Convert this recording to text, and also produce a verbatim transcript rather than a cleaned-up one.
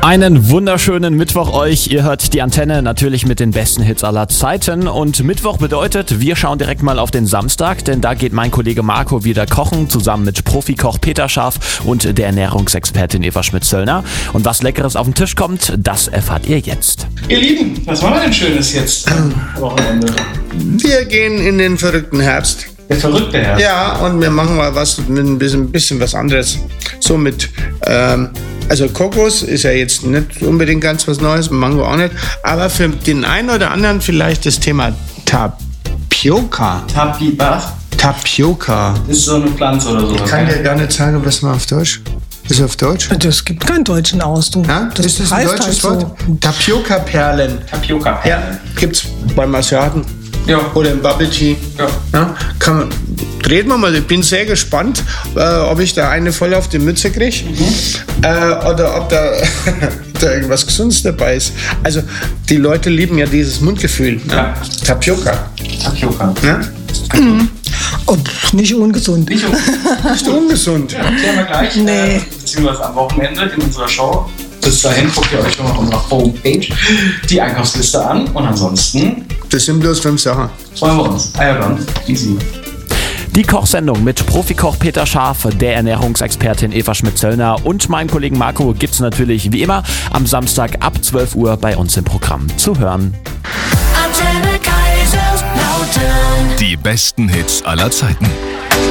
Einen wunderschönen Mittwoch euch. Ihr hört die Antenne natürlich mit den besten Hits aller Zeiten. Und Mittwoch bedeutet, wir schauen direkt mal auf den Samstag, denn da geht mein Kollege Marco wieder kochen, zusammen mit Profikoch Peter Scharf und der Ernährungsexpertin Eva Schmidt-Zöllner. Und was Leckeres auf den Tisch kommt, das erfahrt ihr jetzt. Ihr Lieben, was machen wir denn Schönes jetzt am Wochenende? Wir gehen in den verrückten Herbst. Der verrückte Herbst? Ja, und wir machen mal was mit ein bisschen, ein bisschen was anderes. So mit, ähm, also Kokos ist ja jetzt nicht unbedingt ganz was Neues, Mango auch nicht. Aber für den einen oder anderen vielleicht das Thema Tapioca. Tapi, was? Tapioca. Ist so eine Pflanze oder so. Ich kann dir gar nicht sagen, was man auf Deutsch. Ist auf Deutsch? Es gibt keinen deutschen Ausdruck. Ja? Das ist das ein heißt deutsches halt Wort? so. Tapioca-Perlen. Tapioca. Ja, gibt's beim Asiaten. Ja. Oder im Bubble Tea. Ja. Ja, kann man, reden wir mal, ich bin sehr gespannt, äh, ob ich da eine voll auf die Mütze kriege mhm. äh, oder ob da, da irgendwas Gesundes dabei ist. Also die Leute lieben ja dieses Mundgefühl. Ne? Ja. Tapioca. Tapioca. Ne? Mhm. Oh, nicht ungesund. Nicht ungesund. Nicht ungesund. Ja, klären wir gleich. Nee. Äh, beziehungsweise am Wochenende in unserer Show. Bis dahin guckt ihr euch schon mal auf unserer Homepage die Einkaufsliste an. Und ansonsten Das sind bloß fünf Sachen. freuen wir uns. Ah ja dann, easy. Die Kochsendung mit Profikoch Peter Scharf, der Ernährungsexpertin Eva Schmidt-Zöllner und meinem Kollegen Marco gibt's natürlich wie immer am Samstag ab zwölf Uhr bei uns im Programm zu hören. Antenne Kaiserslautern. Die besten Hits aller Zeiten.